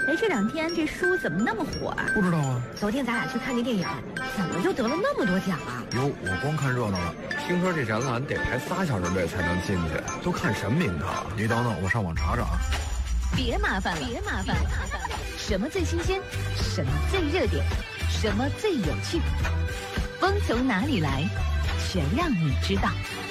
哎，这2天这书怎么那么火啊？ 不知道啊。 昨天咱俩去看那电影，怎么就得了那么多奖啊？ 哟，我光看热闹了。 听说这展览得排3小时队才能进去，都看什么名堂？ 你等等，我上网查查啊。 别麻烦了，什么最新鲜？什么最热点？什么最有趣？风从哪里来？全让你知道。